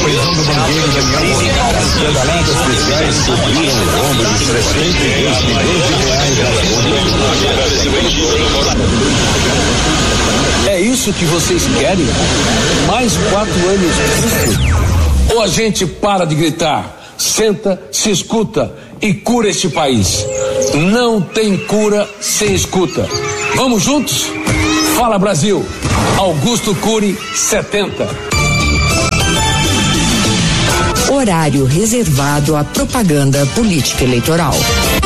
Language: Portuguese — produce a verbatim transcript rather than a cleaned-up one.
prisão do banqueiro Daniel Morgado. Pedaladas especiais cobriram o rombo de sessenta e dois milhões de reais. É isso que vocês querem? Mais quatro anos disso? Ou a gente para de gritar, senta, se escuta e cura este país. Não tem cura sem escuta. Vamos juntos? Fala Brasil. Augusto Cury, setenta. Horário reservado à propaganda política eleitoral.